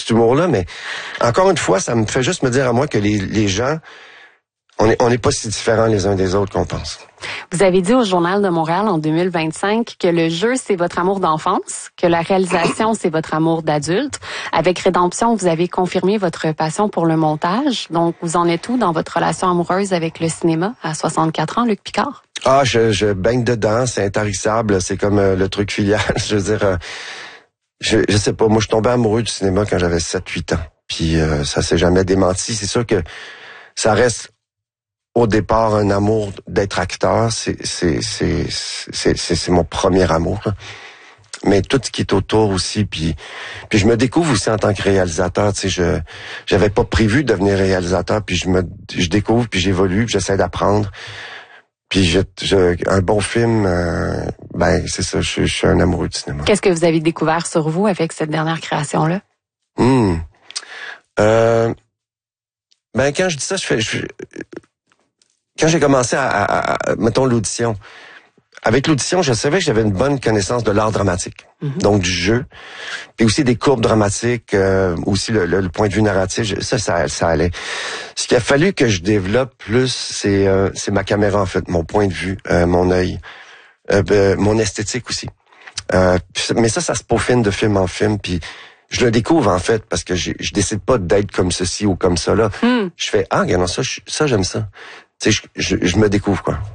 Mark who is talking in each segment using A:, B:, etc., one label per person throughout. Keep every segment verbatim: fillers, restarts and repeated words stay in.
A: cet humour-là, mais encore une fois, ça me fait juste me dire à moi que les, les gens, on est, on n'est pas si différents les uns des autres qu'on pense.
B: Vous avez dit au Journal de Montréal en deux mille vingt-cinq que le jeu, c'est votre amour d'enfance, que la réalisation, c'est votre amour d'adulte. Avec Rédemption, vous avez confirmé votre passion pour le montage. Donc, vous en êtes où dans votre relation amoureuse avec le cinéma à soixante-quatre ans, Luc Picard?
A: Ah, je, je baigne dedans, c'est intarissable, c'est comme euh, le truc filial. Je veux dire, euh, je, je sais pas, moi je suis tombé amoureux du cinéma quand j'avais sept huit ans. Puis euh, ça s'est jamais démenti. C'est sûr que ça reste au départ un amour d'être acteur. C'est c'est c'est c'est c'est, c'est mon premier amour. Là. Mais tout ce qui est autour aussi, puis puis je me découvre aussi en tant que réalisateur. Tu sais, je j'avais pas prévu de devenir réalisateur, puis je me je découvre, puis j'évolue, puis j'essaie d'apprendre. Puis je, je, un bon film, euh, ben c'est ça, je, je suis un amoureux du cinéma.
B: Qu'est-ce que vous avez découvert sur vous avec cette dernière création-là?
A: Hum. Euh, ben quand je dis ça, je fais, je, quand j'ai commencé à, à, à, mettons l'audition, avec l'audition, je savais que j'avais une bonne connaissance de l'art dramatique, mm-hmm. donc du jeu, puis aussi des courbes dramatiques, euh, aussi le, le, le point de vue narratif, ça, ça, ça allait. Ce qu'il a fallu que je développe plus, c'est, euh, c'est ma caméra en fait, mon point de vue, euh, mon œil, euh, ben, mon esthétique aussi. Euh, mais ça, ça se peaufine de film en film, puis je le découvre en fait parce que je, je décide pas d'être comme ceci ou comme ça là. Mm. Je fais ah, regarde ça, je, ça j'aime ça. Tu sais, je, je, je me découvre, quoi.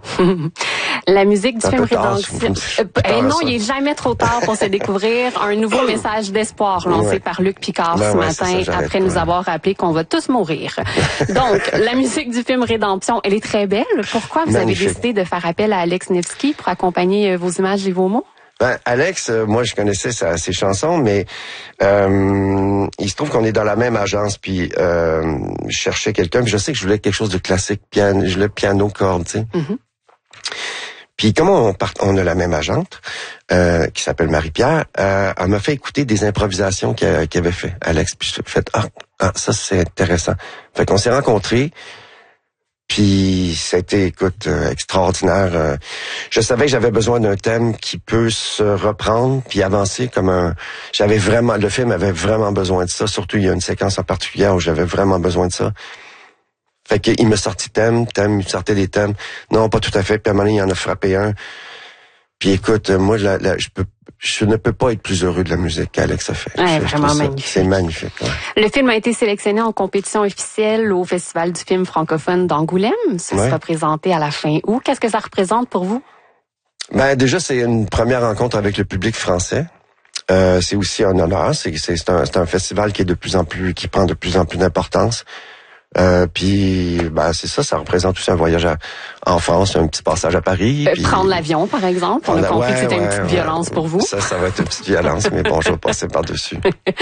B: La musique du
A: un
B: film
A: Rédemption.
B: Euh, eh non, il est jamais trop tard pour se découvrir. Un nouveau message d'espoir lancé ouais. par Luc Picard
A: ben
B: ce
A: ouais,
B: matin,
A: ça,
B: après nous avoir rappelé qu'on va tous mourir. Donc, la musique du film Rédemption, elle est très belle. Pourquoi vous
A: magnifique.
B: avez décidé de faire appel à Alex Nevsky pour accompagner vos images et vos mots?
A: Ben, Alex, euh, moi je connaissais sa, ses chansons, mais euh, il se trouve qu'on est dans la même agence, puis euh, je cherchais quelqu'un, puis je sais que je voulais quelque chose de classique, piano, je voulais piano corde, tu sais. Mm-hmm. Puis comme on, part, on a la même agente, euh, qui s'appelle Marie-Pierre, euh, elle m'a fait écouter des improvisations qu'il, qu'il avait fait, Alex, puis j'ai fait ah, ah ça c'est intéressant. Fait qu'on s'est rencontrés. Puis c'était, écoute, euh, extraordinaire. Euh, je savais que j'avais besoin d'un thème qui peut se reprendre puis avancer comme un. J'avais vraiment, le film avait vraiment besoin de ça. Surtout il y a une séquence en particulier où j'avais vraiment besoin de ça. Fait qu'il me sortit thème, thème, il sortait des thèmes. Non, pas tout à fait. Puis à un moment donné, il en a frappé un. Puis écoute, moi, la, la, je peux, je ne peux pas être plus heureux de la musique qu'Alex a fait.
B: Ouais, vraiment magnifique.
A: C'est magnifique. Ouais.
B: Le film a été sélectionné en compétition officielle au Festival du film francophone d'Angoulême. Ce ouais. sera présenté à la fin août. Qu'est-ce que ça représente pour vous?
A: Ben déjà, c'est une première rencontre avec le public français. Euh, c'est aussi un honneur. C'est, c'est, c'est, un, c'est un festival qui est de plus en plus, qui prend de plus en plus d'importance. Euh, puis, ben, c'est ça, ça représente aussi un voyage à, en France, un petit passage à Paris.
B: Euh,
A: puis,
B: prendre l'avion, par exemple. On a compris
A: ouais,
B: que c'était
A: ouais,
B: une petite
A: ouais,
B: violence
A: ouais.
B: pour vous.
A: Ça, ça va être une petite violence, mais bon, je vais passer par-dessus.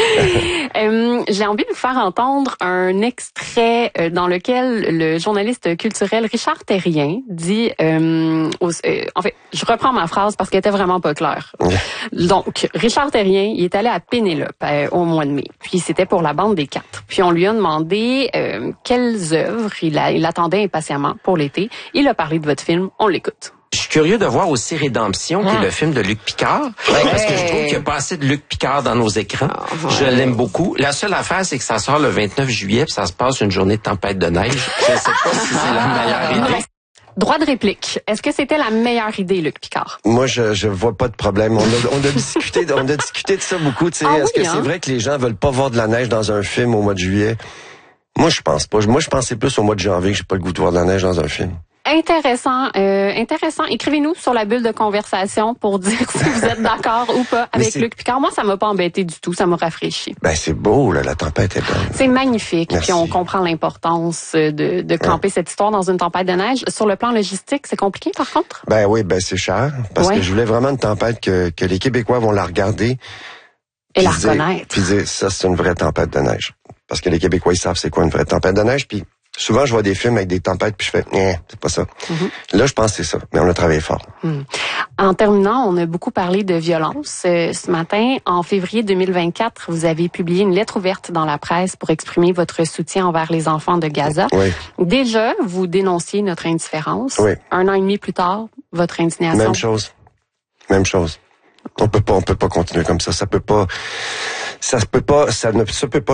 B: euh, j'ai envie de vous faire entendre un extrait euh, dans lequel le journaliste culturel Richard Terrien dit, euh, aux, euh, en fait, je reprends ma phrase parce qu'elle était vraiment pas claire. Donc, Richard Terrien, il est allé à Pénélope euh, au mois de mai. Puis c'était pour la bande des quatre. Puis on lui a demandé euh, quelles œuvres il, a, il attendait impatiemment pour l'été. Il a parlé de votre film. On l'écoute.
C: Je suis curieux de voir aussi Rédemption, ah. qui est le film de Luc Picard, ouais. parce que je trouve qu'il n'y a pas assez de Luc Picard dans nos écrans. Oh, ouais. Je l'aime beaucoup. La seule affaire, c'est que ça sort le vingt-neuf juillet, puis ça se passe une journée de tempête de neige. Je ne sais pas si c'est la meilleure idée.
B: Droit de réplique. Est-ce que c'était la meilleure idée, Luc Picard?
A: Moi, je je vois pas de problème. On a, on a discuté, on a discuté de ça beaucoup. Tu sais,
B: ah,
A: est-ce
B: oui,
A: que
B: hein?
A: c'est vrai que les gens veulent pas voir de la neige dans un film au mois de juillet? Moi, je pense pas. Moi, je pensais plus au mois de janvier que j'ai pas le goût de voir de la neige dans un film.
B: Intéressant, euh, intéressant. Écrivez-nous sur la bulle de conversation pour dire si vous êtes d'accord ou pas avec Luc Picard. Moi, ça m'a pas embêté du tout, ça m'a rafraîchi.
A: Ben c'est beau, là, la tempête est belle.
B: C'est magnifique,
A: Merci.
B: Puis on comprend l'importance de, de camper ouais. cette histoire dans une tempête de neige. Sur le plan logistique, c'est compliqué par contre?
A: Ben oui, ben c'est cher, parce ouais. que je voulais vraiment une tempête que, que les Québécois vont la regarder.
B: Et la reconnaître.
A: Puis dire, ça c'est une vraie tempête de neige. Parce que les Québécois, ils savent c'est quoi une vraie tempête de neige, puis souvent, je vois des films avec des tempêtes, puis je fais, eh, c'est pas ça. Mm-hmm. Là, je pense que c'est ça, mais on a travaillé fort.
B: Mm. En terminant, on a beaucoup parlé de violence. Euh, ce matin, en février deux mille vingt-quatre, vous avez publié une lettre ouverte dans la presse pour exprimer votre soutien envers les enfants de Gaza.
A: Oui.
B: Déjà, vous dénonciez notre indifférence.
A: Oui.
B: Un an et demi plus tard, votre indignation.
A: Même chose. Même chose. On peut pas, on peut pas continuer comme ça. Ça peut pas, ça se peut pas, ça ne se peut pas